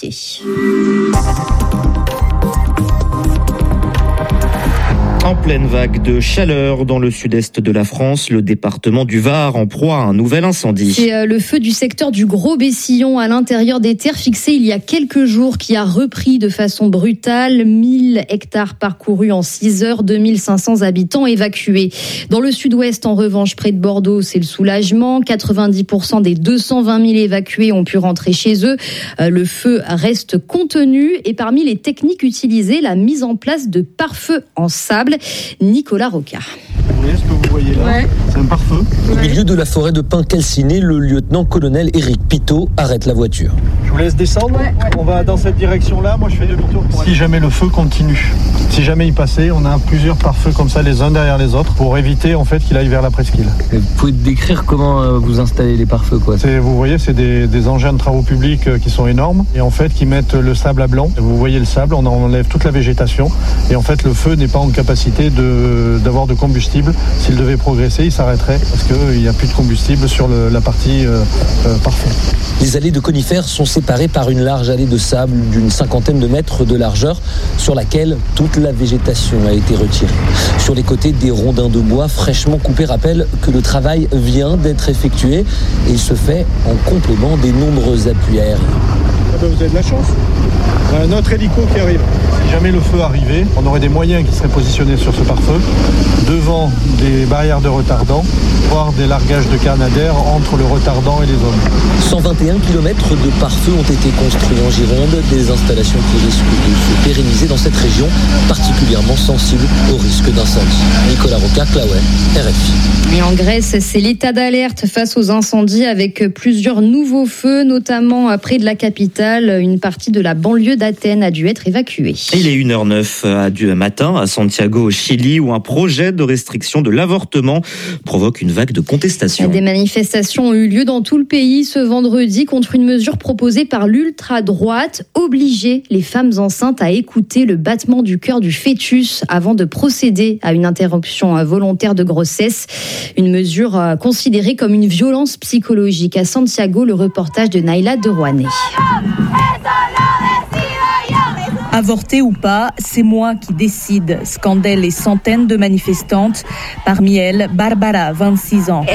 policiers. En pleine vague de chaleur dans le sud-est de la France, le département du Var en proie à un nouvel incendie. C'est le feu du secteur du Gros-Bessillon à l'intérieur des terres fixées il y a quelques jours qui a repris de façon brutale. 1000 hectares parcourus en 6 heures, 2500 habitants évacués. Dans le sud-ouest, en revanche, près de Bordeaux, c'est le soulagement. 90% des 220 000 évacués ont pu rentrer chez eux. Le feu reste contenu et parmi les techniques utilisées, la mise en place de pare-feu en sable. Nicolas Rocard. Vous voyez ce que vous voyez là ? Ouais. C'est un pare-feu. Au milieu de la forêt de pins calcinés, le lieutenant-colonel Éric Pitot arrête la voiture. Je vous laisse descendre. Ouais. On va dans cette direction-là. Moi, je fais demi-tour. Si jamais le feu continue, si jamais il passait, on a plusieurs pare-feux comme ça, les uns derrière les autres, pour éviter en fait qu'il aille vers la presqu'île. Vous pouvez décrire comment vous installez les pare-feux, quoi ? Vous voyez, c'est des engins de travaux publics qui sont énormes et en fait qui mettent le sable à blanc. Vous voyez le sable, on enlève toute la végétation et en fait le feu n'est pas en capacité d'avoir de combustible. S'il devait progresser, il s'arrêterait parce qu'il n'y a plus de combustible sur la partie pare-feu. Les allées de conifères sont séparées par une large allée de sable d'une 50aine de mètres de largeur sur laquelle toute la végétation a été retirée. Sur les côtés, des rondins de bois fraîchement coupés rappellent que le travail vient d'être effectué et il se fait en complément des nombreux appuis aériens. Vous avez de la chance. On a un autre hélico qui arrive. Si jamais le feu arrivait, on aurait des moyens qui seraient positionnés sur ce pare-feu devant des barrières de retardant, voire des largages de canadair entre le retardant et les zones. 121 km de pare-feu ont été construits en Gironde, des installations qui risquent de se pérenniser dans cette région particulièrement sensible au risque d'incendie. Nicolas Rocard, Claouet, RFI. Et en Grèce, c'est l'état d'alerte face aux incendies avec plusieurs nouveaux feux, notamment près de la capitale. Une partie de la banlieue d'Athènes a dû être évacuée. Il est 1h09 du matin à Santiago, au Chili, où un projet de restriction de l'avortement provoque une vague de contestation. Des manifestations ont eu lieu dans tout le pays ce vendredi contre une mesure proposée par l'ultra-droite, obliger les femmes enceintes à écouter le battement du cœur du fœtus avant de procéder à une interruption volontaire de grossesse. Une mesure considérée comme une violence psychologique. À Santiago, le reportage de Naïla Derouané. Avorter ou pas, c'est moi qui décide, scandaient les centaines de manifestantes. Parmi elles, Barbara, 26 ans.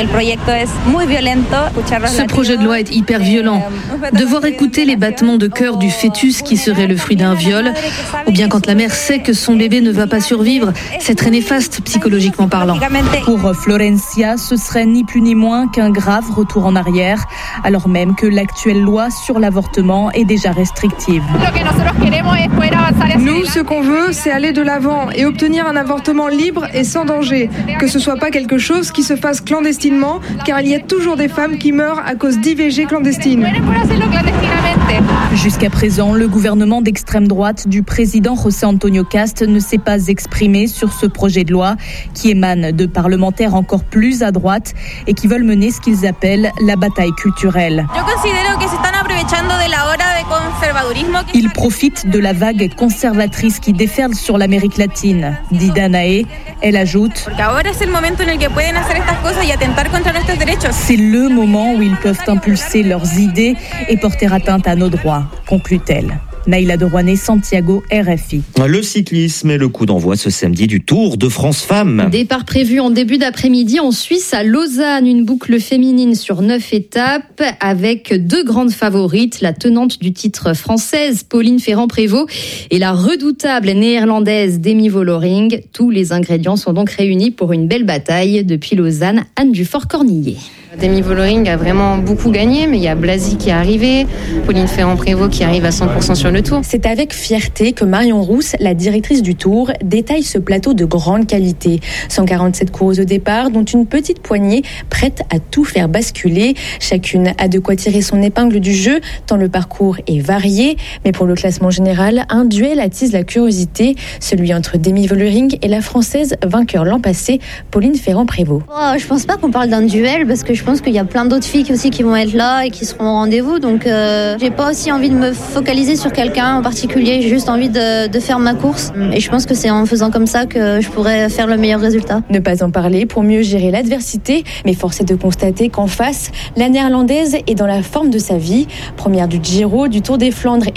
Ce projet de loi est hyper violent. Devoir écouter les battements de cœur du fœtus qui serait le fruit d'un viol, ou bien quand la mère sait que son bébé ne va pas survivre, c'est très néfaste psychologiquement parlant. Pour Florencia, ce serait ni plus ni moins qu'un grave retour en arrière, alors même que l'actuelle loi sur l'avortement est déjà restrictive. Nous, ce qu'on veut, c'est aller de l'avant et obtenir un avortement libre et sans danger. Que ce soit pas quelque chose qui se fasse clandestinement, car il y a toujours des femmes qui meurent à cause d'IVG clandestines. Jusqu'à présent, le gouvernement d'extrême droite du président José Antonio Cast ne s'est pas exprimé sur ce projet de loi qui émane de parlementaires encore plus à droite et qui veulent mener ce qu'ils appellent la bataille culturelle. Ils profitent de la vague conservatrice qui déferle sur l'Amérique latine, dit Danae. Elle ajoute: c'est le moment où ils peuvent impulser leurs idées et porter atteinte à nos droits, conclut-elle. Naïla Derouané, Santiago, RFI. Le cyclisme est le coup d'envoi ce samedi du Tour de France Femmes. Départ prévu en début d'après-midi en Suisse, à Lausanne. Une boucle féminine sur 9 étapes avec 2 grandes favorites. La tenante du titre française, Pauline Ferrand-Prévot, et la redoutable néerlandaise Demi Vollering. Tous les ingrédients sont donc réunis pour une belle bataille. Depuis Lausanne, Anne Dufort-Cornillet. Demi Vollering a vraiment beaucoup gagné, mais il y a Blasi qui est arrivé, Pauline Ferrand-Prévot qui arrive à 100% sur le Tour. C'est avec fierté que Marion Rousse, la directrice du Tour, détaille ce plateau de grande qualité. 147 coureuses au départ, dont une petite poignée prête à tout faire basculer. Chacune a de quoi tirer son épingle du jeu, tant le parcours est varié. Mais pour le classement général, un duel attise la curiosité, celui entre Demi Vollering et la Française vainqueur l'an passé, Pauline Ferrand-Prévôt. Je pense pas qu'on parle d'un duel, parce que je pense qu'il y a plein d'autres filles aussi qui vont être là et qui seront au rendez-vous, donc j'ai pas aussi envie de me focaliser sur quelqu'un en particulier, j'ai juste envie de faire ma course et je pense que c'est en faisant comme ça que je pourrais faire le meilleur résultat. Ne pas en parler pour mieux gérer l'adversité, mais force est de constater qu'en face, la néerlandaise est dans la forme de sa vie, première du Giro, du Tour des Flandres